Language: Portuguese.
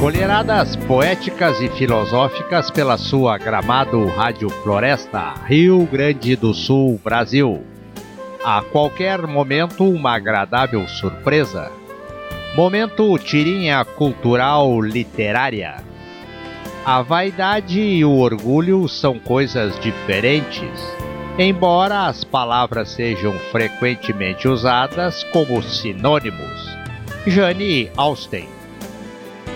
colheradas poéticas e filosóficas pela sua Gramado Rádio Floresta, Rio Grande do Sul, Brasil. A qualquer momento, uma agradável surpresa. Momento tirinha cultural literária. A vaidade e o orgulho são coisas diferentes, embora as palavras sejam frequentemente usadas como sinônimos. Jane Austen.